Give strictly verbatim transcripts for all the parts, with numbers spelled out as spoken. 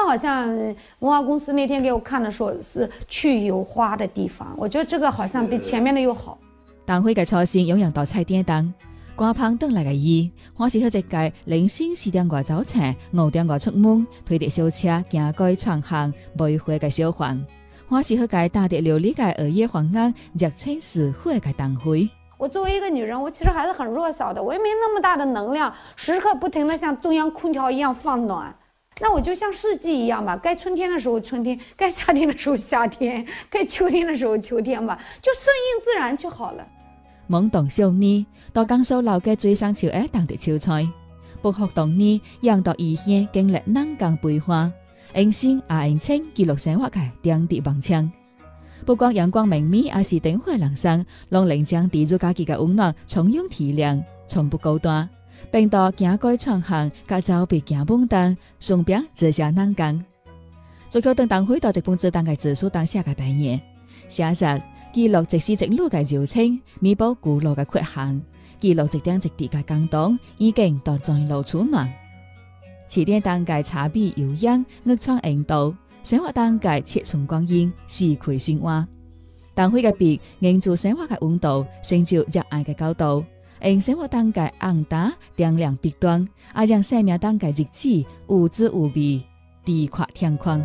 好像文化公司那天给我看的说是去有花的地方，我觉得这个好像比前面的又好。 党會嘅初心永遠到菜點檔，官方等嚟嘅伊，我是佢一屆凌晨四點外走車，五點外出門，推着小車行過長巷，每回嘅小房。我是佢屆打得琉璃嘅二葉黃眼，熱情似火嘅黨會。 我作為一個女人，我其實還是很弱小的，我也沒那麼大的能量，時刻不停地像中央空調一樣放暖。那我就像四季一樣吧，該春天的時候春天，該夏天的時候夏天，該秋天的時候秋天吧，就順應自然就好了。 懵懂少年到江蘇樓嘅最上潮嘅當地潮菜，不學當年讓到異鄉經歷南江悲歡。用心也用情記錄生活嘅點滴忘情，不光陽光明媚，也是燈火闌珊，讓人將地主家己嘅溫暖從容體諒，從不高端，並到行過創行，甲走別行本當，順便這些難講。最後等黨會到一本自當嘅自述當下嘅扮演，寫實記錄即時直路嘅柔情，彌補古老嘅缺陷，記錄一點一滴嘅感動，已經到在路處暖。起點當界茶比悠揚，惡創引導；生活當界切寸光陰，時攜生活。黨會嘅筆凝住生活嘅溫度，成就熱愛嘅高度。用生活當界紅打點亮筆端，也讓生命當界日子無滋無味，地闊天寬。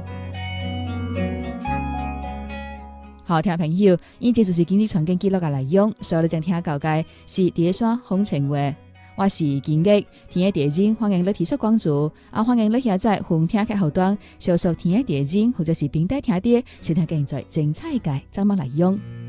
好，聽朋友，以上就是今日傳經記錄嘅內容。所以你正聽到嘅是第一雙風情話。我是金玉，聽嘅電影歡迎你提出關注，啊歡迎你下載紅聽嘅後端，小說聽嘅電影或者是並帶聽啲，收聽更多精彩嘅節目內容。